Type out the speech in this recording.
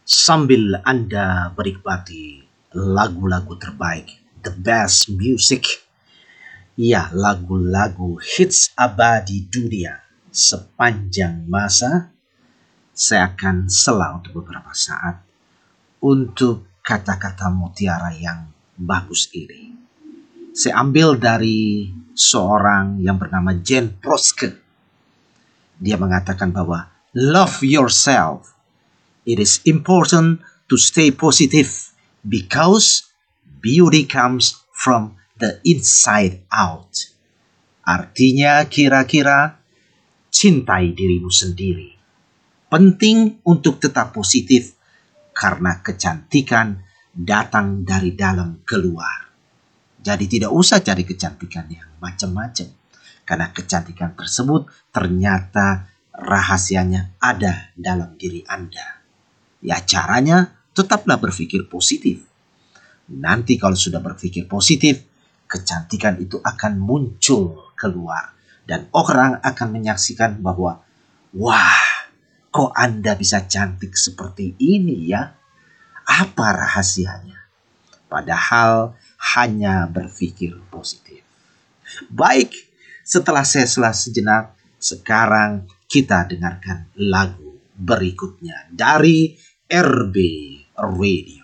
sambil Anda menikmati lagu-lagu terbaik, the best music, ya lagu-lagu hits abadi dunia sepanjang masa. Saya akan sela untuk beberapa saat untuk kata-kata mutiara yang bagus ini. Saya ambil dari seorang yang bernama Jane Proske. Dia mengatakan bahwa love yourself. It is important to stay positive because beauty comes from the inside out. Artinya kira-kira cintai dirimu sendiri. Penting untuk tetap positif karena kecantikan datang dari dalam keluar. Jadi tidak usah cari kecantikan yang macam-macam. Karena kecantikan tersebut ternyata rahasianya ada dalam diri Anda. Ya caranya tetaplah berpikir positif. Nanti kalau sudah berpikir positif, kecantikan itu akan muncul keluar. Dan orang akan menyaksikan bahwa, wah, kok Anda bisa cantik seperti ini ya? Apa rahasianya? Padahal hanya berpikir positif. Baik, setelah saya sela sejenak, sekarang kita dengarkan lagu berikutnya dari RB Radio.